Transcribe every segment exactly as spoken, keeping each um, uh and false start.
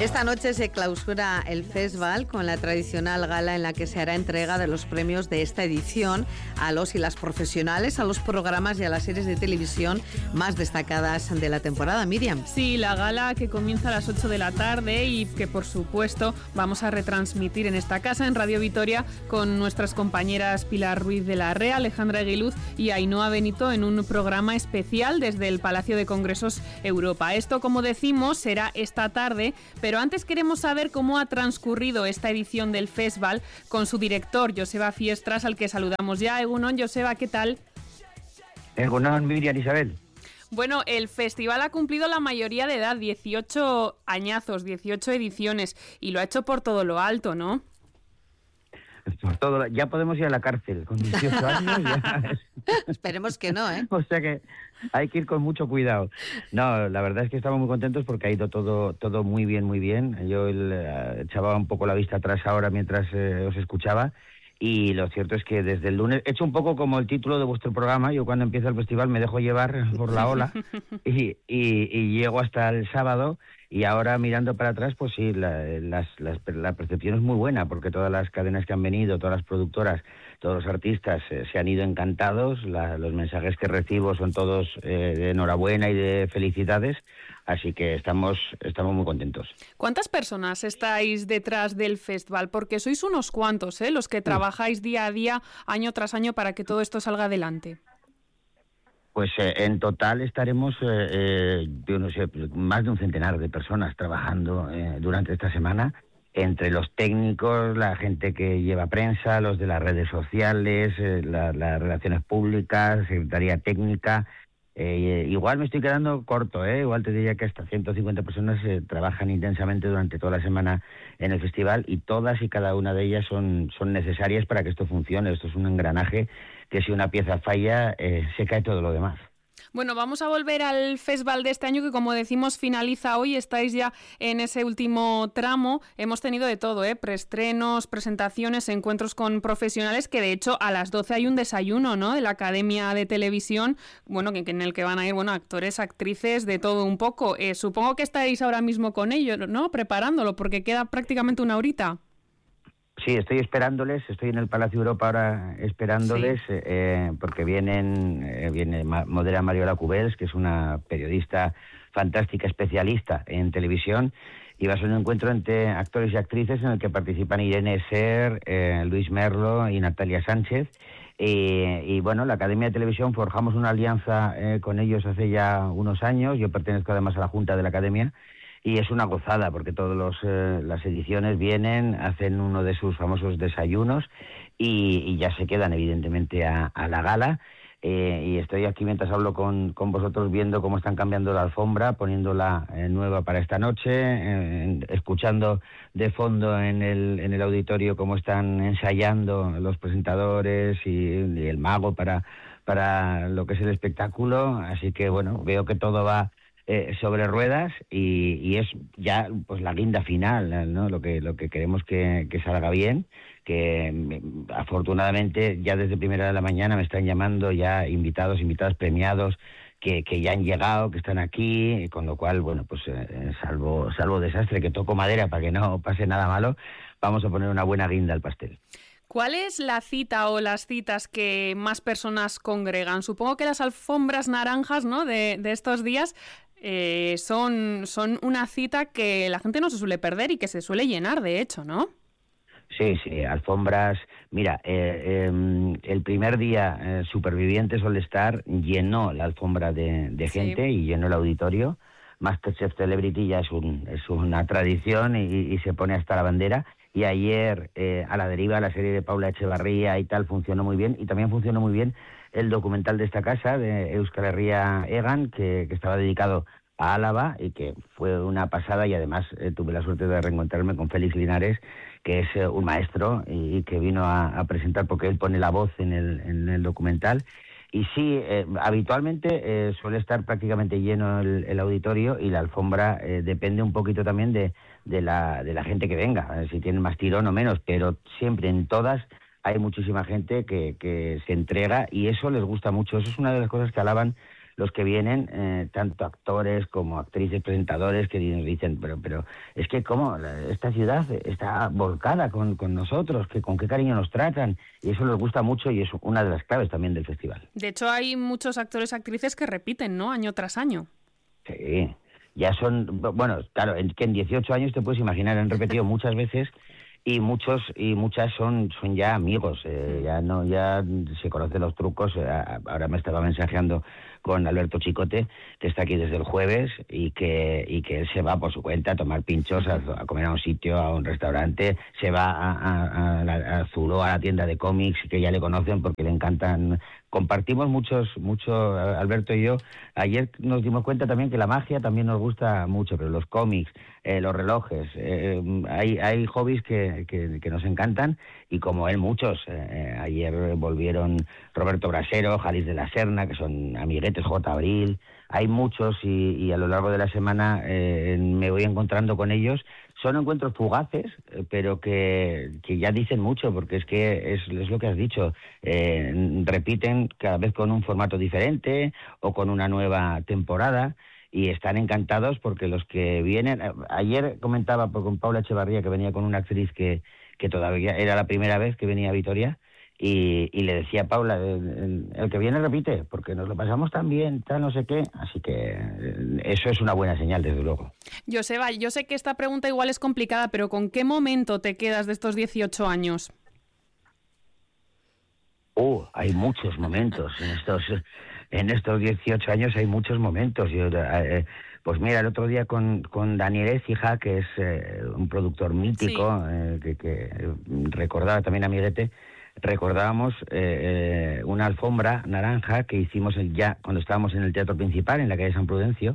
Esta noche se clausura el festival con la tradicional gala en la que se hará entrega de los premios de esta edición a los y las profesionales, a los programas y a las series de televisión más destacadas de la temporada. Miriam. Sí, la gala que comienza a las ocho de la tarde y que por supuesto vamos a retransmitir en esta casa, en Radio Vitoria, con nuestras compañeras Pilar Ruiz de la Rea, Alejandra Aguiluz y Ainhoa Benito en un programa especial desde el Palacio de Congresos Europa. Esto, como decimos, será esta tarde, pero antes queremos saber cómo ha transcurrido esta edición del festival con su director, Joseba Fiestras, al que saludamos ya. Egunon, Joseba, ¿qué tal? Egunon, Miriam, Isabel. Bueno, el festival ha cumplido la mayoría de edad, dieciocho añazos, dieciocho ediciones, y lo ha hecho por todo lo alto, ¿no? Por todo, ya podemos ir a la cárcel con dieciocho años. Ya. Esperemos que no, ¿eh? O sea que hay que ir con mucho cuidado. No, la verdad es que estamos muy contentos porque ha ido todo todo muy bien, muy bien. Yo el, uh, echaba un poco la vista atrás ahora mientras eh, os escuchaba. Y lo cierto es que desde el lunes, he hecho un poco como el título de vuestro programa, yo cuando empieza el festival me dejo llevar por la ola y, y, y llego hasta el sábado, y ahora mirando para atrás, pues sí, la, las, las, la percepción es muy buena, porque todas las cadenas que han venido, todas las productoras, todos los artistas eh, se han ido encantados, la, los mensajes que recibo son todos eh, de enhorabuena y de felicidades, así que estamos, estamos muy contentos. ¿Cuántas personas estáis detrás del festival? Porque sois unos cuantos, ¿eh? Los que trabajáis día a día, año tras año, para que todo esto salga adelante. Pues eh, en total estaremos, eh, eh, yo no sé, más de un centenar de personas trabajando eh, durante esta semana, entre los técnicos, la gente que lleva prensa, los de las redes sociales, eh, la, las relaciones públicas, secretaría técnica. Eh, igual me estoy quedando corto, ¿eh? Igual te diría que hasta ciento cincuenta personas eh, trabajan intensamente durante toda la semana en el festival, y todas y cada una de ellas son, son necesarias para que esto funcione. Esto es un engranaje que si una pieza falla, eh, se cae todo lo demás. Bueno, vamos a volver al festival de este año, que como decimos finaliza hoy, estáis ya en ese último tramo. Hemos tenido de todo, ¿eh? Preestrenos, presentaciones, encuentros con profesionales, que de hecho a las doce hay un desayuno, ¿no?, de la Academia de Televisión, bueno, que, que en el que van a ir, bueno, actores, actrices, de todo un poco. Eh, supongo que estáis ahora mismo con ellos, ¿no?, preparándolo, porque queda prácticamente una horita. Sí, estoy esperándoles, estoy en el Palacio Europa ahora esperándoles, sí. eh, porque vienen, eh, viene Modera Mariola Cubels, que es una periodista fantástica, especialista en televisión, y va a ser un encuentro entre actores y actrices en el que participan Irene Ser, eh, Luis Merlo y Natalia Sánchez. Eh, y bueno, la Academia de Televisión forjamos una alianza eh, con ellos hace ya unos años. Yo pertenezco además a la Junta de la Academia. Y es una gozada, porque todas eh, las ediciones vienen, hacen uno de sus famosos desayunos y, y ya se quedan evidentemente a, a la gala. Eh, y estoy aquí mientras hablo con, con vosotros viendo cómo están cambiando la alfombra, poniéndola eh, nueva para esta noche, eh, escuchando de fondo en el, en el auditorio cómo están ensayando los presentadores y, y el mago para, para lo que es el espectáculo. Así que bueno, veo que todo va Eh, sobre ruedas y, y es ya pues la guinda final, ¿no? Lo que lo que queremos que, que salga bien, que afortunadamente ya desde primera de la mañana me están llamando ya invitados, invitadas premiados que, que ya han llegado, que están aquí, con lo cual, bueno, pues eh, salvo salvo desastre, que toco madera para que no pase nada malo, vamos a poner una buena guinda al pastel. ¿Cuál es la cita o las citas que más personas congregan? Supongo que las alfombras naranjas, ¿no?, de, de estos días eh, son, son una cita que la gente no se suele perder y que se suele llenar, de hecho, ¿no? Sí, sí, alfombras. Mira, eh, eh, el primer día eh, Supervivientes All Star llenó la alfombra de, de gente, sí, y llenó el auditorio. MasterChef Celebrity ya es, un, es una tradición y, y se pone hasta la bandera. Y ayer, eh, A la Deriva, la serie de Paula Echevarría y tal, funcionó muy bien. Y también funcionó muy bien el documental de esta casa, de Euskal Herria Egan, que, que estaba dedicado a Álava y que fue una pasada. Y además eh, tuve la suerte de reencontrarme con Félix Linares, que es eh, un maestro y, y que vino a, a presentar, porque él pone la voz en el, en el documental. Y sí, eh, habitualmente eh, suele estar prácticamente lleno el, el auditorio, y la alfombra eh, depende un poquito también de, de, la, de la gente que venga, eh, si tienen más tirón o menos, pero siempre en todas hay muchísima gente que, que se entrega, y eso les gusta mucho. Eso es una de las cosas que alaban los que vienen, eh, tanto actores como actrices, presentadores, que dicen, pero pero es que cómo esta ciudad está volcada con, con nosotros, que con qué cariño nos tratan, y eso nos gusta mucho y es una de las claves también del festival. De hecho, hay muchos actores y actrices que repiten, ¿no?, año tras año. Sí, ya son, bueno, claro, en, que en dieciocho años te puedes imaginar, han repetido muchas veces, y muchos y muchas son son ya amigos, eh, ya no ya se conocen los trucos. Ahora me estaba mensajeando con Alberto Chicote, que está aquí desde el jueves, y que y que él se va por su cuenta a tomar pinchos, a, a comer a un sitio, a un restaurante, se va a, a, a, la, a Zulo, a la tienda de cómics, que ya le conocen porque le encantan. Compartimos muchos, mucho, Alberto y yo. Ayer nos dimos cuenta también que la magia también nos gusta mucho, pero los cómics, eh, los relojes, eh, hay hay hobbies que, que, que nos encantan, y como él muchos. Eh, ayer volvieron Roberto Brasero, Jalis de la Serna, que son amiguetes, J. Abril. Hay muchos, y, y a lo largo de la semana eh, me voy encontrando con ellos. Son encuentros fugaces, eh, pero que, que ya dicen mucho, porque es que es, es lo que has dicho. Eh, repiten cada vez con un formato diferente o con una nueva temporada, y están encantados porque los que vienen... Ayer comentaba con Paula Echevarría, que venía con una actriz que, que todavía era la primera vez que venía a Vitoria, y, y le decía a Paula, el, el, el que viene repite, porque nos lo pasamos tan bien, tal, no sé qué. Así que eso es una buena señal, desde luego. Joseba, yo sé que esta pregunta igual es complicada, pero ¿con qué momento te quedas de estos dieciocho años? Uh, hay muchos momentos en estos en estos dieciocho años, hay muchos momentos. Yo, eh, pues mira, el otro día con, con Daniel Écija, que es eh, un productor mítico, sí. eh, que, que recordaba también a Miguete, recordábamos eh, eh, una alfombra naranja que hicimos el, ya cuando estábamos en el Teatro Principal, en la calle San Prudencio.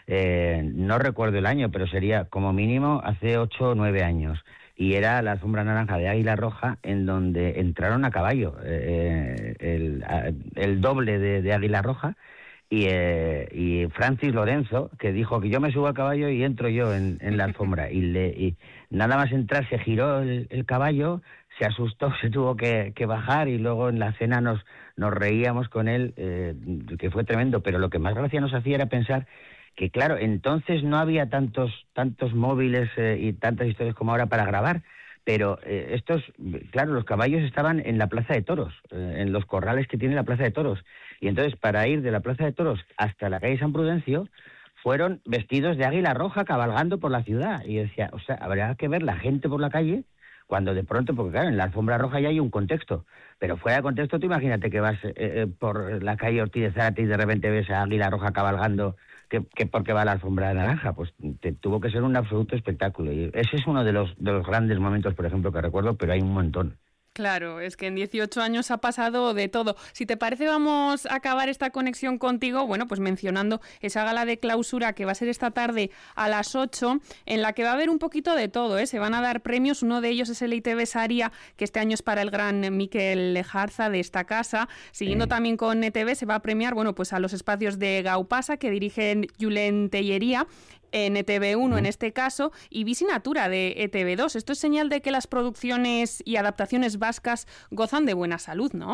Eh, no recuerdo el año, pero sería como mínimo hace ocho o nueve años. Y era la alfombra naranja de Águila Roja, en donde entraron a caballo, eh, el, el doble de, de Águila Roja, y, eh, y Francis Lorenzo, que dijo que yo me subo al caballo y entro yo en, en la alfombra. Y, le, y nada más entrar se giró el, el caballo, se asustó, se tuvo que, que bajar, y luego en la cena nos, nos reíamos con él, eh, que fue tremendo. Pero lo que más gracia nos hacía era pensar que, claro, entonces no había tantos tantos móviles eh, y tantas historias como ahora para grabar, pero eh, estos, claro, los caballos estaban en la Plaza de Toros, eh, en los corrales que tiene la Plaza de Toros, y entonces para ir de la Plaza de Toros hasta la calle San Prudencio fueron vestidos de Águila Roja cabalgando por la ciudad. Y yo decía, o sea, habría que ver la gente por la calle cuando de pronto, porque claro, en la alfombra roja ya hay un contexto, pero fuera de contexto, tú imagínate que vas eh, eh, por la calle Ortiz de Zárate y de repente ves a Águila Roja cabalgando, que, que porque va la alfombra naranja. Pues te, tuvo que ser un absoluto espectáculo, y ese es uno de los de los grandes momentos, por ejemplo, que recuerdo, pero hay un montón. Claro, es que en dieciocho años ha pasado de todo. Si te parece, vamos a acabar esta conexión contigo, bueno, pues mencionando esa gala de clausura que va a ser esta tarde a las ocho, en la que va a haber un poquito de todo, ¿eh? Se van a dar premios, uno de ellos es el I T V Saria, que este año es para el gran Miquel Lejarza de esta casa. Siguiendo sí. también con E T V, se va a premiar, bueno, pues a los espacios de Gaupasa, que dirigen Julen Tellería, en E T V uno en este caso, y Visi Natura de E T V dos. Esto es señal de que las producciones y adaptaciones vascas gozan de buena salud, ¿no?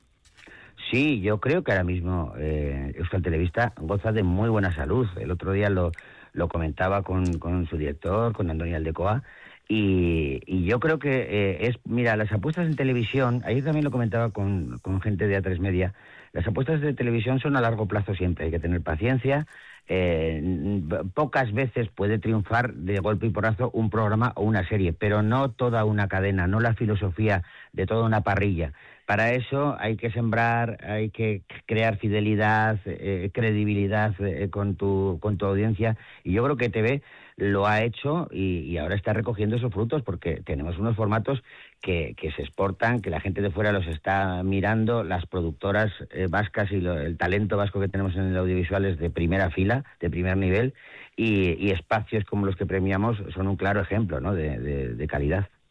Sí, yo creo que ahora mismo eh, Euskal Telebista goza de muy buena salud. El otro día lo, lo comentaba con, con su director, con Antonio Aldecoa, y, y yo creo que eh, es, mira, las apuestas en televisión, ayer también lo comentaba con, con gente de A tres Media, las apuestas de televisión son a largo plazo siempre, hay que tener paciencia. Eh, pocas veces puede triunfar de golpe y porrazo un programa o una serie, pero no toda una cadena, no la filosofía de toda una parrilla. Para eso hay que sembrar, hay que crear fidelidad, eh, credibilidad eh, con tu con tu audiencia, y yo creo que T V lo ha hecho, y, y ahora está recogiendo esos frutos, porque tenemos unos formatos que, que se exportan, que la gente de fuera los está mirando, las productoras eh, vascas y lo, el talento vasco que tenemos en el audiovisual es de primera fila, de primer nivel, y, y espacios como los que premiamos son un claro ejemplo, ¿no?, de, de, de calidad.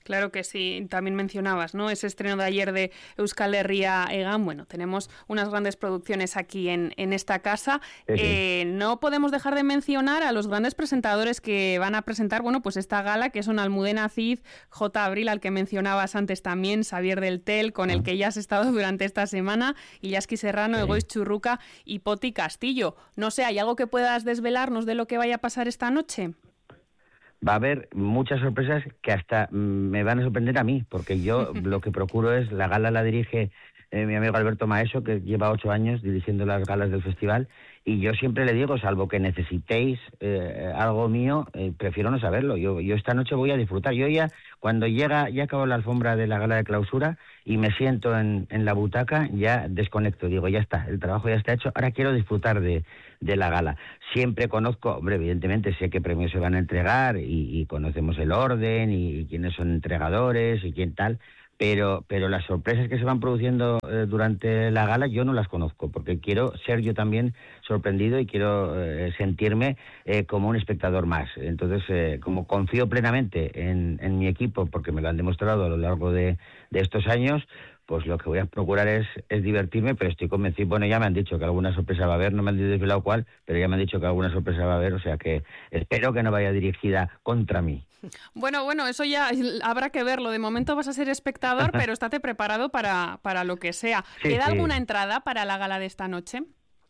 Claro que sí, también mencionabas, ¿no? Ese estreno de ayer de Euskal Herria Egan. Bueno, tenemos unas grandes producciones aquí en, en esta casa. Sí, sí. Eh, no podemos dejar de mencionar a los grandes presentadores que van a presentar, bueno, pues esta gala, que son Almudena Cid, J. Abril, al que mencionabas antes también, Xavier del Tel, con el que ya has estado durante esta semana, Illaski Serrano, sí. Egoitz Churruca y Poti Castillo. No sé, ¿hay algo que puedas desvelarnos de lo que vaya a pasar esta noche? Va a haber muchas sorpresas que hasta me van a sorprender a mí, porque yo lo que procuro es, la gala la dirige eh, mi amigo Alberto Maeso, que lleva ocho años dirigiendo las galas del festival, y yo siempre le digo, salvo que necesitéis eh, algo mío, eh, prefiero no saberlo. Yo, yo esta noche voy a disfrutar. Yo ya, cuando llega, ya acabo la alfombra de la gala de clausura y me siento en, en la butaca, ya desconecto. Digo, ya está, el trabajo ya está hecho, ahora quiero disfrutar de, de la gala. Siempre conozco, hombre, evidentemente sé qué premios se van a entregar y, y conocemos el orden y, y quiénes son entregadores y quién tal, pero pero las sorpresas que se van produciendo eh, durante la gala yo no las conozco, porque quiero ser yo también sorprendido y quiero eh, sentirme eh, como un espectador más. Entonces, eh, como confío plenamente en, en mi equipo, porque me lo han demostrado a lo largo de, de estos años, pues lo que voy a procurar es, es divertirme, pero estoy convencido. Bueno, ya me han dicho que alguna sorpresa va a haber, no me han desvelado cuál, pero ya me han dicho que alguna sorpresa va a haber, o sea que espero que no vaya dirigida contra mí. Bueno, bueno, eso ya habrá que verlo. De momento vas a ser espectador, pero estate preparado para, para lo que sea. Sí, ¿Queda sí. alguna entrada para la gala de esta noche?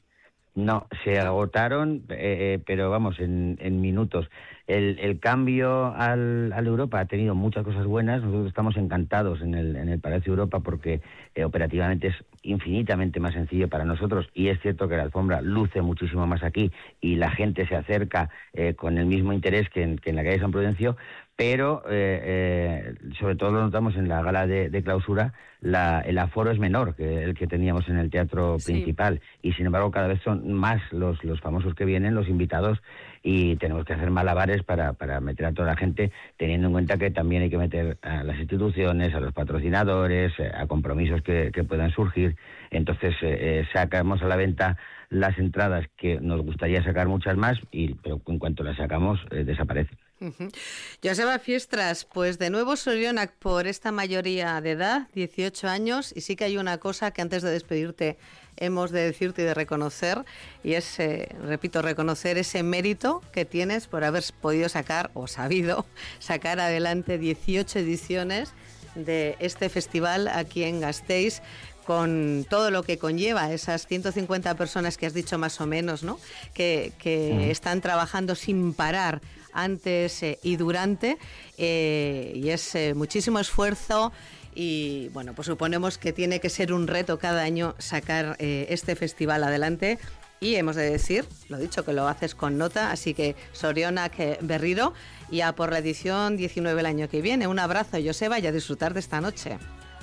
No, se agotaron, eh, pero vamos, en, en minutos. El, el cambio al, al Europa ha tenido muchas cosas buenas. Nosotros estamos encantados en el, en el Palacio Europa porque eh, operativamente es infinitamente más sencillo para nosotros, y es cierto que la alfombra luce muchísimo más aquí y la gente se acerca eh, con el mismo interés que en, que en la calle San Prudencio, pero eh, eh, sobre todo lo notamos en la gala de, de clausura, la, el aforo es menor que el que teníamos en el teatro sí. principal, y sin embargo cada vez son más los, los famosos que vienen, los invitados, y tenemos que hacer malabares para, para meter a toda la gente, teniendo en cuenta que también hay que meter a las instituciones, a los patrocinadores, a compromisos que, que puedan surgir. Entonces eh, sacamos a la venta las entradas, que nos gustaría sacar muchas más, y pero en cuanto las sacamos eh, desaparecen. Uh-huh. Joseba Fiestras, pues de nuevo Sorionak por esta mayoría de edad, dieciocho años, y sí que hay una cosa que antes de despedirte hemos de decirte y de reconocer, y es, eh, repito, reconocer ese mérito que tienes por haber podido sacar, o sabido sacar adelante dieciocho ediciones de este festival aquí en Gasteiz, con todo lo que conlleva, esas ciento cincuenta personas que has dicho más o menos, ¿no? Que, que uh-huh. están trabajando sin parar antes eh, y durante, eh, y es eh, muchísimo esfuerzo, y bueno, pues suponemos que tiene que ser un reto cada año sacar eh, este festival adelante. Y hemos de decir, lo dicho, que lo haces con nota, así que Sorionak Berriro, y a por la edición diecinueve el año que viene. Un abrazo, Joseba, y a disfrutar de esta noche.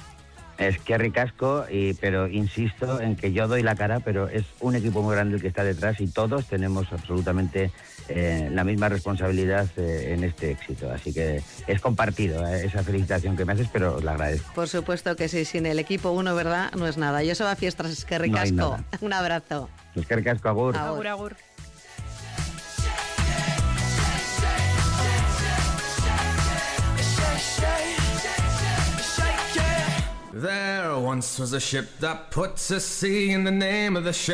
Es que ricasco, y, pero insisto en que yo doy la cara, pero es un equipo muy grande el que está detrás, y todos tenemos absolutamente eh, la misma responsabilidad eh, en este éxito. Así que es compartido eh, esa felicitación que me haces, pero os la agradezco. Por supuesto que sí, sin el equipo uno, ¿verdad? No es nada. Joseba Fiestras, es que ricasco. No un abrazo. Es que ricasco, agur. Agur, agur. There once was a ship that put to sea, and the name of the ship